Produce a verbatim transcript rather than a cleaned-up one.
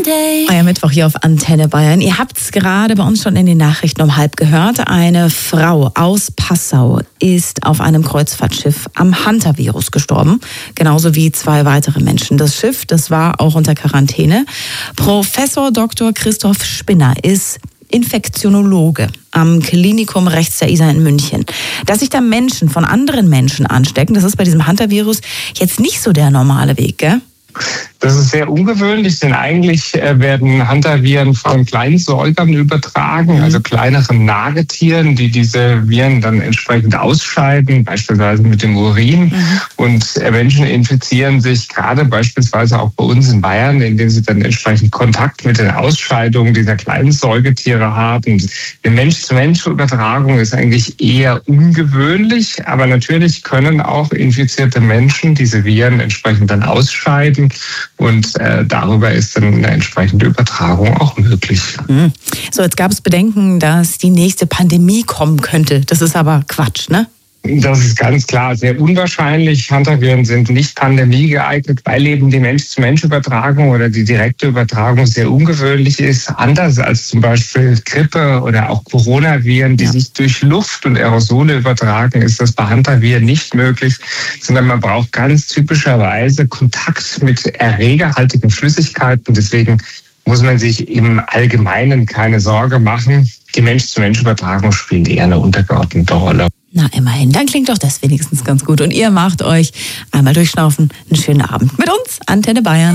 Monday. Euer Mittwoch hier auf Antenne Bayern. Ihr habt es gerade bei uns schon in den Nachrichten um halb gehört. Eine Frau aus Passau ist auf einem Kreuzfahrtschiff am Hantavirus gestorben. Genauso wie zwei weitere Menschen. Das Schiff, das war auch unter Quarantäne. Professor Doktor Christoph Spinner ist Infektionologe am Klinikum rechts der Isar in München. Dass sich da Menschen von anderen Menschen anstecken, das ist bei diesem Hantavirus jetzt nicht so der normale Weg, gell? Das ist sehr ungewöhnlich, denn eigentlich werden Hantaviren von kleinen Säugern übertragen, also kleineren Nagetieren, die diese Viren dann entsprechend ausscheiden, beispielsweise mit dem Urin. Mhm. Und Menschen infizieren sich gerade beispielsweise auch bei uns in Bayern, indem sie dann entsprechend Kontakt mit den Ausscheidungen dieser kleinen Säugetiere haben. Die Mensch-zu-Mensch-Übertragung ist eigentlich eher ungewöhnlich, aber natürlich können auch infizierte Menschen diese Viren entsprechend dann ausscheiden. Und äh, darüber ist dann eine entsprechende Übertragung auch möglich. So, jetzt gab es Bedenken, dass die nächste Pandemie kommen könnte. Das ist aber Quatsch, ne? Das ist ganz klar sehr unwahrscheinlich. Hantaviren sind nicht pandemiegeeignet, weil eben die Mensch-zu-Mensch-Übertragung oder die direkte Übertragung sehr ungewöhnlich ist. Anders als zum Beispiel Grippe oder auch Coronaviren, die ja. sich durch Luft und Aerosole übertragen, ist das bei Hantaviren nicht möglich, sondern man braucht ganz typischerweise Kontakt mit erregerhaltigen Flüssigkeiten. Deswegen muss man sich im Allgemeinen keine Sorge machen. Die Mensch-zu-Mensch-Übertragung spielt eher eine untergeordnete Rolle. Na, immerhin. Dann klingt doch das wenigstens ganz gut. Und ihr macht euch einmal durchschnaufen einen schönen Abend mit uns, Antenne Bayern.